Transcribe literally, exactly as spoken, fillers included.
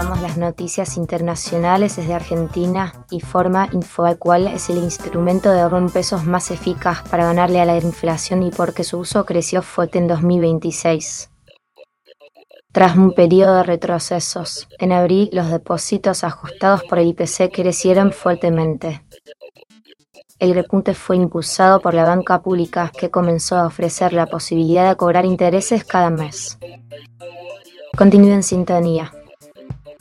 repasamos las noticias internacionales desde Argentina y Forma Info, cuál es el instrumento de ahorro en pesos más eficaz para ganarle a la inflación y por qué su uso creció fuerte en dos mil veintiséis. Tras un periodo de retrocesos, en abril los depósitos ajustados por el I P C crecieron fuertemente. El repunte fue impulsado por la banca pública, que comenzó a ofrecer la posibilidad de cobrar intereses cada mes. Continúe en sintonía.